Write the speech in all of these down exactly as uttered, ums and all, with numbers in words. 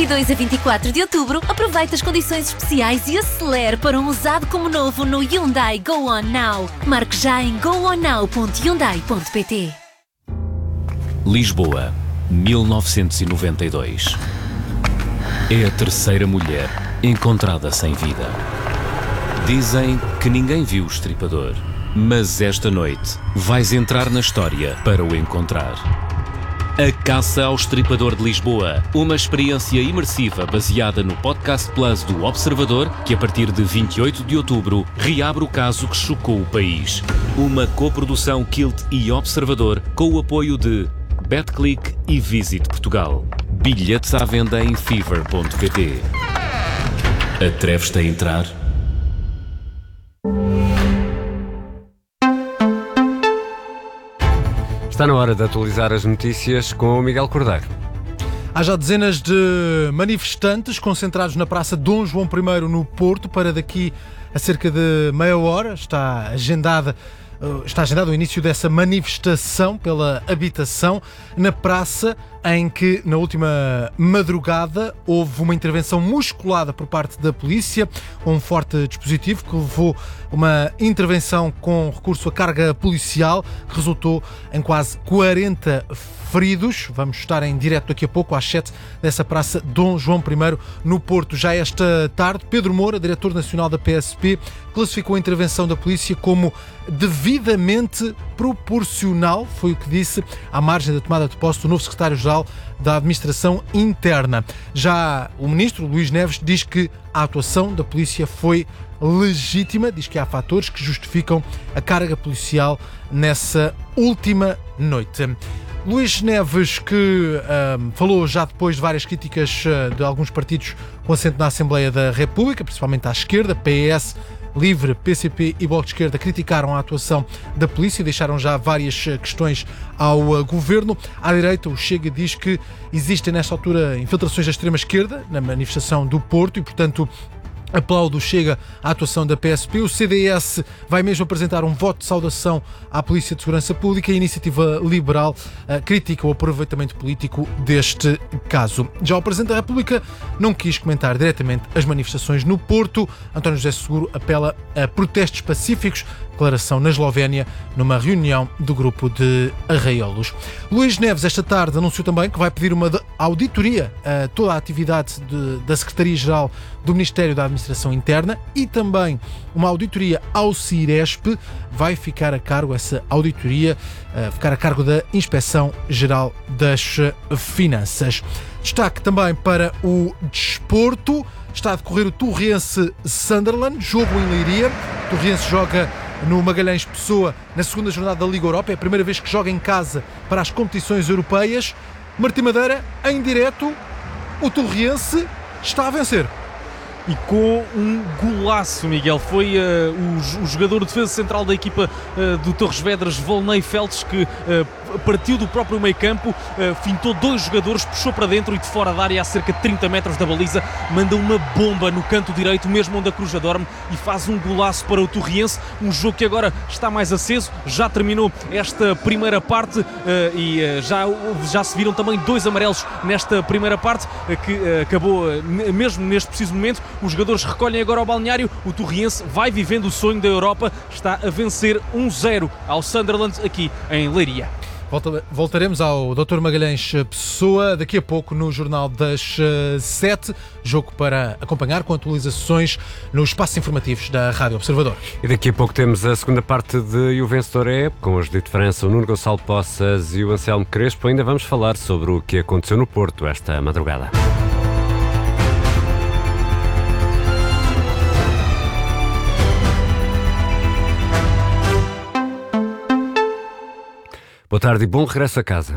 e dois a vinte e quatro de outubro, aproveite as condições especiais e acelere para um usado como novo no Hyundai Go On Now. Marque já em go on now ponto hyundai ponto pt. Lisboa, mil novecentos e noventa e dois. É a terceira mulher encontrada sem vida. Dizem que ninguém viu o estripador, mas esta noite vais entrar na história para o encontrar. A Caça ao Estripador de Lisboa, uma experiência imersiva baseada no Podcast Plus do Observador, que a partir de vinte e oito de outubro reabre o caso que chocou o país. Uma coprodução Kilt e Observador com o apoio de BetClick e Visit Portugal. Bilhetes à venda em fever ponto pt. Atreves-te a entrar? Está na hora de atualizar as notícias com o Miguel Cordeiro. Há já dezenas de manifestantes concentrados na Praça Dom João I no Porto para daqui a cerca de meia hora. Está agendada, está agendado o início dessa manifestação pela habitação na praça, em que na última madrugada houve uma intervenção musculada por parte da polícia, um forte dispositivo que levou uma intervenção com recurso à carga policial, que resultou em quase quarenta feridos. Vamos estar em direto daqui a pouco às sete dessa Praça Dom João I no Porto. Já esta tarde, Pedro Moura, diretor nacional da P S P, classificou a intervenção da polícia como devidamente proporcional, foi o que disse, à margem da tomada de posse do novo secretário-geral da Administração Interna. Já o ministro Luís Neves diz que a atuação da polícia foi legítima, diz que há fatores que justificam a carga policial nessa última noite. Luís Neves, que um, falou já depois de várias críticas uh, de alguns partidos com assento na Assembleia da República, principalmente à esquerda, P S, Livre, P C P e Bloco de Esquerda, criticaram a atuação da polícia e deixaram já várias questões ao uh, governo. À direita, o Chega diz que existem nesta altura infiltrações da extrema-esquerda na manifestação do Porto e, portanto, aplaude o Chega à atuação da P S P. O C D S vai mesmo apresentar um voto de saudação à Polícia de Segurança Pública e a Iniciativa Liberal uh, critica o aproveitamento político deste caso. Já o Presidente da República não quis comentar diretamente as manifestações no Porto. António José Seguro apela a protestos pacíficos, declaração na Eslovénia, numa reunião do grupo de Arraiolos. Luís Neves, esta tarde, anunciou também que vai pedir uma auditoria a toda a atividade de, da Secretaria-Geral do Ministério da Administração Interna e também uma auditoria ao Ciresp. Vai ficar a cargo, essa auditoria, uh, ficar a cargo da Inspeção-Geral das Finanças. Destaque também para o desporto. Está a decorrer o Torrense-Sunderland, jogo em Leiria. O Torrense joga no Magalhães Pessoa na segunda jornada da Liga Europa. É a primeira vez que joga em casa para as competições europeias. Martim Madeira, em direto, o Torrense está a vencer. E com um golaço, Miguel. Foi uh, o, o jogador de defesa central da equipa uh, do Torres Vedras, Volney Feltes, que uh, partiu do próprio meio campo, uh, fintou dois jogadores, puxou para dentro e de fora da área, a cerca de trinta metros da baliza, manda uma bomba no canto direito, mesmo onde a Coruja dorme, e faz um golaço para o Torriense. Um jogo que agora está mais aceso. Já terminou esta primeira parte uh, e uh, já, já se viram também dois amarelos nesta primeira parte, uh, que uh, acabou uh, mesmo neste preciso momento. Os jogadores recolhem agora ao balneário. O Torriense vai vivendo o sonho da Europa. Está a vencer um zero ao Sunderland aqui em Leiria. Volta, voltaremos ao doutor Magalhães Pessoa daqui a pouco no Jornal das sete. Jogo para acompanhar com atualizações nos espaços informativos da Rádio Observador. E daqui a pouco temos a segunda parte de O Vencedor é, com os de França, o Nuno Gonçalo Poças e o Anselmo Crespo. Ainda vamos falar sobre o que aconteceu no Porto esta madrugada. Boa tarde e bom regresso a casa.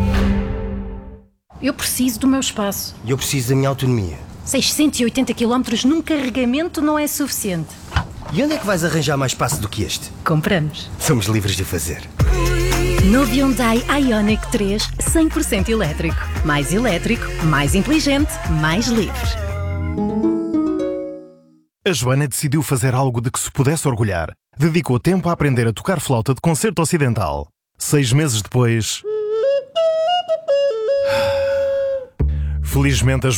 Eu preciso do meu espaço. E eu preciso da minha autonomia. seiscentos e oitenta quilómetros num carregamento não é suficiente. E onde é que vais arranjar mais espaço do que este? Compramos. Somos livres de fazer. Novo Hyundai Ioniq três cem por cento elétrico. Mais elétrico, mais inteligente, mais livre. A Joana decidiu fazer algo de que se pudesse orgulhar. Dedicou tempo a aprender a tocar flauta de concerto ocidental. Seis meses depois... Felizmente, a